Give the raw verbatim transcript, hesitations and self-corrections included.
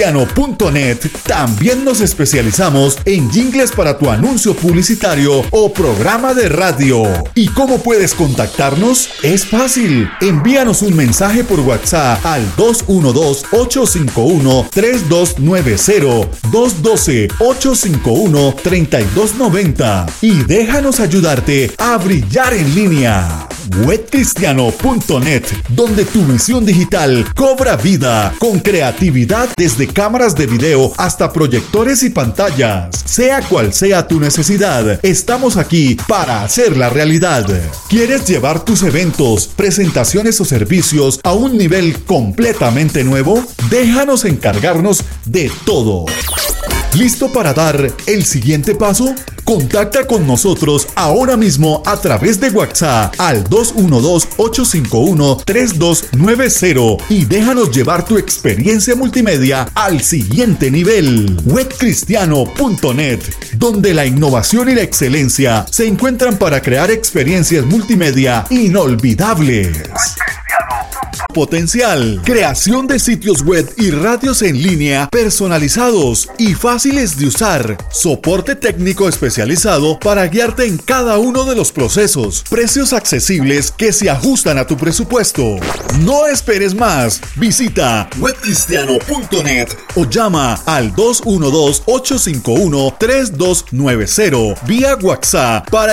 punto net. También nos especializamos en jingles para tu anuncio publicitario o programa de radio. ¿Y cómo puedes contactarnos? Es fácil. Envíanos un mensaje por WhatsApp al dos uno dos, ocho cinco uno, tres dos nueve cero, dos uno dos, ocho cinco uno, tres dos nueve cero y déjanos ayudarte a brillar en línea. web cristiano punto net, donde tu visión digital cobra vida con creatividad desde cámaras de video hasta proyectores y pantallas. Sea cual sea tu necesidad, estamos aquí para hacerla realidad. ¿Quieres llevar tus eventos, presentaciones o servicios a un nivel completamente nuevo? Déjanos encargarnos de todo. ¿Listo para dar el siguiente paso? Contacta con nosotros ahora mismo a través de WhatsApp al dos uno dos, ocho cinco uno, tres dos nueve cero y déjanos llevar tu experiencia multimedia al siguiente nivel. web cristiano punto net, donde la innovación y la excelencia se encuentran para crear experiencias multimedia inolvidables. Potencial, creación de sitios web y radios en línea personalizados y fáciles de usar, soporte técnico especializado para guiarte en cada uno de los procesos, precios accesibles que se ajustan a tu presupuesto. No esperes más, visita web cristiano punto net o llama al dos uno dos, ocho cinco uno, tres dos nueve cero vía WhatsApp para